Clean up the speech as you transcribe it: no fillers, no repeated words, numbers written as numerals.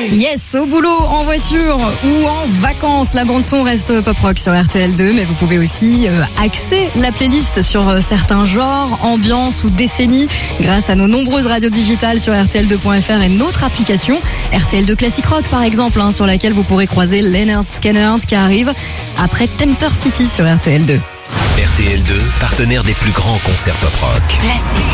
Yes, au boulot, en voiture ou en vacances, la bande son reste pop rock sur RTL2, mais vous pouvez aussi axer la playlist sur certains genres, ambiances ou décennies grâce à nos nombreuses radios digitales sur RTL2.fr et notre application RTL2 Classic Rock par exemple, sur laquelle vous pourrez croiser Lynyrd Skynyrd qui arrive après Temper City sur RTL2. RTL2, partenaire des plus grands concerts pop rock. Classique.